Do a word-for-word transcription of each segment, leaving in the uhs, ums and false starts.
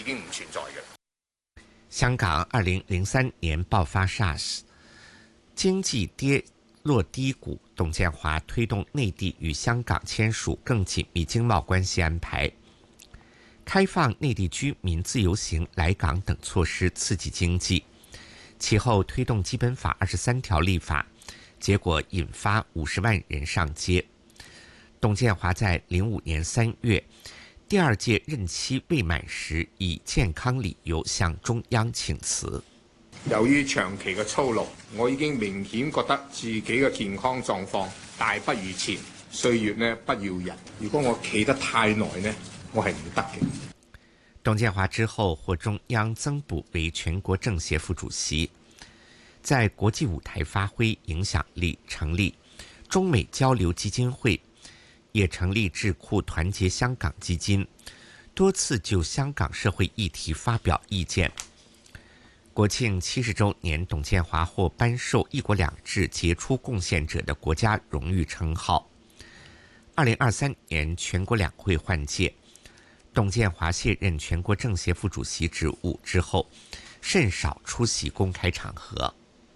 已經唔存在嘅。 香港二零零三年爆發 SARS， 經濟跌落低谷，董建華推動內地與香港簽署更緊密經貿關係安排，開放內地居民自由行來港等措施刺激經濟。其後推動基本法二十三條立法，結果引發五十萬人上街。董建華在零五年三月第二屆任期未滿時，以健康理由向中央請辭。 由於長期嘅操勞，我已經明顯覺得自己嘅健康狀況大不如前。歲月呢不要人，如果我企得太耐呢，我係唔得嘅。 董建華之後獲中央增補為全國政協副主席，在國際舞台發揮影響力，成立中美交流基金會，也成立智庫團結香港基金，多次就香港社會議題發表意見。國慶七十周年，董建華獲頒授一國兩制傑出貢獻者的國家榮譽稱號。二零二三年全國兩會換屆，董建華卸任全國政協副主席職務之後，甚少出席公開場合。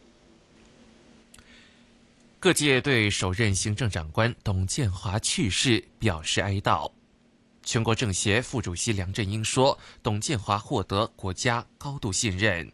各界對首任行政長官董建華去世表示哀悼。全國政協副主席梁振英說，董建華獲得國家高度信任。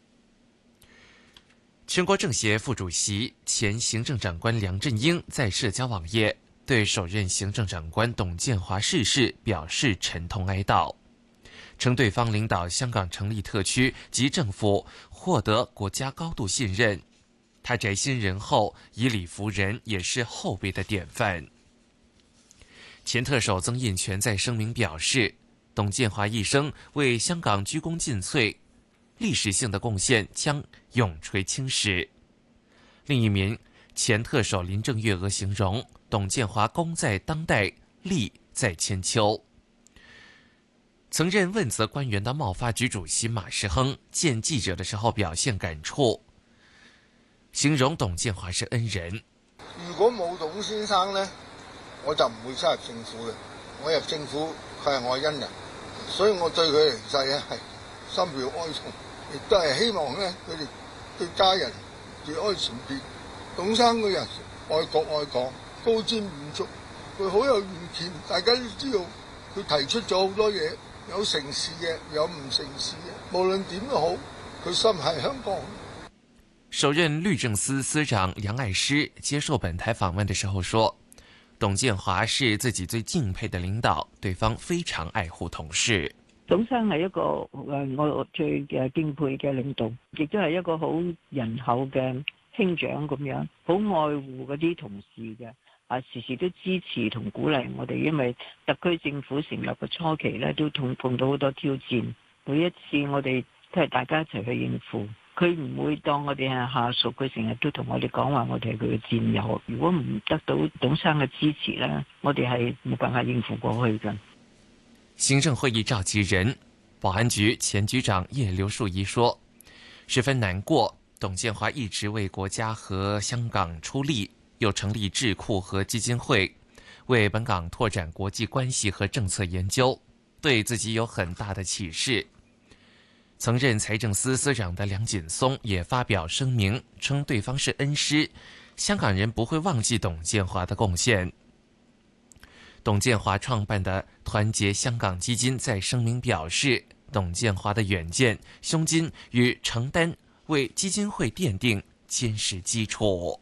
全國政協副主席、前行政長官梁振英在社交網頁對首任行政長官董建華逝世表示沉痛哀悼，稱對方領導香港成立特區及政府，獲得國家高度信任。他宅心仁厚，以理服人，也是後輩的典範。前特首曾蔭權在聲明表示，董建華一生為香港鞠躬盡瘁，歷史性的貢獻將永垂青史。另一名前特首林鄭月娥形容董建華功在當代，利在千秋。曾任問責官員的貿發局主席馬時亨見記者的時候表現感觸，形容董建華是恩人。 如果冇董先生呢，我就唔會加入政府嘅。我入政府，佢係我恩人，所以我對佢離世咧係深表哀痛，亦都係希望咧佢哋對家人節哀前別。董生個人愛國愛港，高瞻遠矚，佢好有遠見。大家都知道佢提出咗好多嘢，有成事嘅，有唔成事嘅，無論點都好，佢心係香港。 首任律政司司長梁愛詩接受本台訪問的時候說，董建華是自己最敬佩的領導，對方非常愛護同事。 董生係一個誒我最嘅敬佩嘅領導，亦都係一個好仁厚嘅兄長咁樣，好愛護嗰啲同事嘅，啊時時都支持同鼓勵我哋，因為特區政府成立嘅初期咧，都碰碰到好多挑戰，每一次我哋都係大家一齊去應付。佢唔會當我哋係下屬，佢成日都同我哋講話，我哋係佢嘅戰友。如果唔得到董生嘅支持呢，我哋係冇辦法應付過去嘅。 行政會議召集人、保安局前局長葉劉淑儀說，十分難過，董建華一直為國家和香港出力，又成立智庫和基金會，為本港拓展國際關係和政策研究，對自己有很大的啟示。曾任財政司司長的梁錦松也發表聲明，稱對方是恩師，香港人不會忘記董建華的貢獻。董建華創辦的團結香港基金在聲明表示，董建華的遠見、胸襟與承擔為基金會奠定堅實基礎。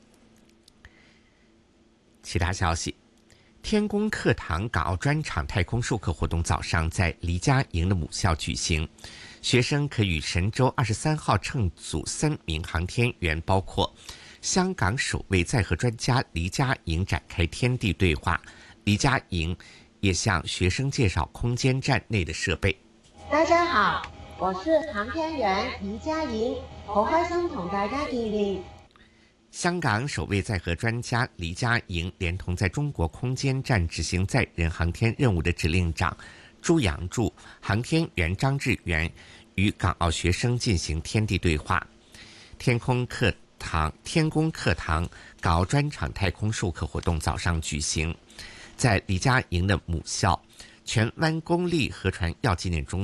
其他消息，天宮課堂港澳專場太空授課活動早上在黎家營的母校舉行。學生可與神舟二十三號乘組三名航天員，包括香港首位載荷專家黎家營展開天地對話。黎家營也向學生介紹空間站內的設備。 大家好，我是航天員黎家營，好開心同大家見面。 香港首位載荷專家黎家營連同在中國空間站執行載人航天任務的指令長朱楊柱、航天員張志源與港澳學生進行天地對話。天空課堂天宮課堂港澳專場太空授課活動早上舉行，在黎家營的母校荃灣公立河船藥紀念中